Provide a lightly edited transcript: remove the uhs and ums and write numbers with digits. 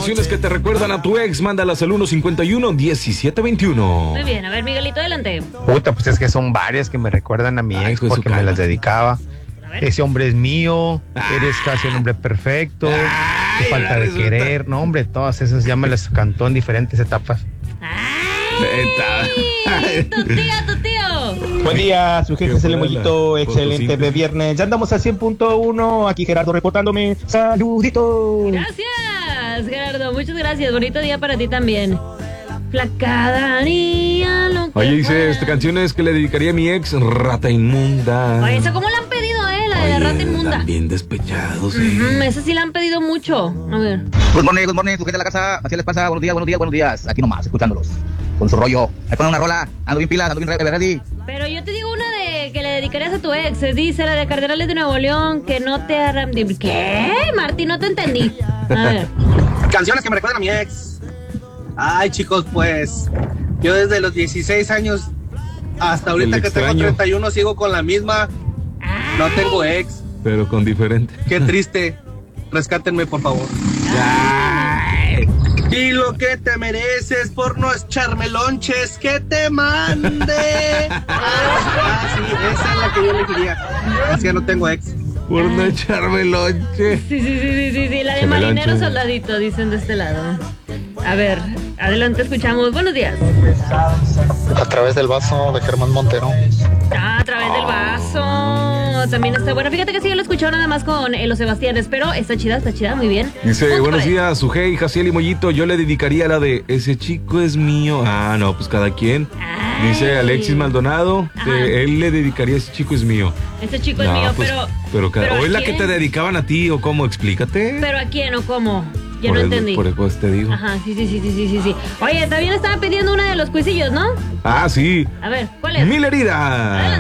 canciones que te recuerdan a tu ex, mándalas al 151-1721. Muy bien, a ver, Miguelito, adelante. Puta, pues es que son varias que me recuerdan a mi ex porque me las dedicaba. Ese hombre es mío, eres casi un hombre perfecto, falta de querer, no hombre, todas esas ya me las cantó en diferentes etapas. Tu tío. Buen día, su jefe es el Mollito, excelente de viernes. Ya andamos al 100.1, aquí Gerardo reportándome. Saludito. Gracias, Gerardo, muchas gracias. Bonito día para ti también. Cada día lo que Oye, dice, fuera. esta canción es que le dedicaría a mi ex, Rata Inmunda. Oye, ¿eso cómo la han pedido, la de la Rata Inmunda? Bien despechados, Esa sí la han pedido mucho. A ver. Good morning, sujeta de la casa. Así les pasa. Buenos días. Aquí nomás, escuchándolos. Con su rollo. Ahí ponen una rola. Ando bien pilas, ando bien ready. Pero yo te digo una de que le dedicarías a tu ex. Dice la de Cardenales de Nuevo León, que no te harán... ¿Qué? Martín, no te entendí. A ver. Canciones que me recuerdan a mi ex. Ay, chicos, pues yo desde los 16 años hasta ahorita que tengo 31 sigo con la misma. No tengo ex. Pero con diferente. Qué triste. Rescátenme, por favor. Y lo que te mereces por no echarme lonches que te mande. Sí, esa es la que yo elegiría. Así que no tengo ex. Por no echarme lonche. Sí, la de marinero soldadito, dicen de este lado. A ver, adelante, escuchamos. Buenos días. A través del vaso de Germán Montero. A través del vaso. También está bueno. Fíjate que sí, yo lo escuché nada más con los Sebastianes, pero está chida, muy bien. Dice, Punto buenos para él. días, Sujei, Jaciel y Mollito. Yo le dedicaría la de Ese chico es mío. Ah, no, pues cada quien. Dice Alexis Maldonado que él le dedicaría Ese chico es mío. Ese chico es mío, pues, pero ¿o es la que te dedicaban a ti o cómo? Explícate. ¿Pero a quién o cómo? Ya Por no el- entendí. Por eso te digo. Ajá, sí. Oye, también estaba pidiendo una de los cuisillos, ¿no? Ah, sí. A ver, ¿cuál es? Mil heridas. Adelante.